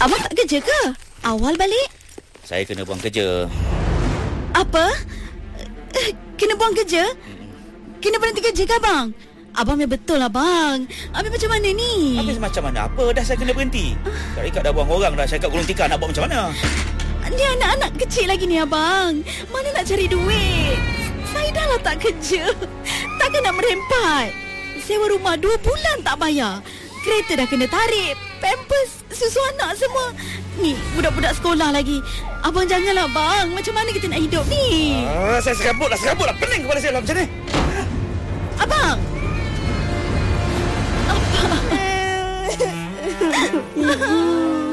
Abang tak kerja ke? Awal balik? Saya kena buang kerja. Apa? Kena buang kerja? Kena berhenti kerja ke abang? Abang memang betul lah bang. Habis macam mana ni? Habis macam mana? Apa dah saya kena berhenti? Ikat dah buang orang dah. Saya kat gulung tikar nak buat macam mana? Ni anak-anak kecil lagi ni abang. Mana nak cari duit? Saya dah lah tak kerja. Takkan nak merempat. Sewa rumah 2 bulan tak bayar. Kereta dah kena tarik. Pampers, susu anak semua. Ni budak-budak sekolah lagi. Abang janganlah bang. Macam mana kita nak hidup ni? Saya serabut lah. Pening kepala saya lah macam ni. Abang! Abang!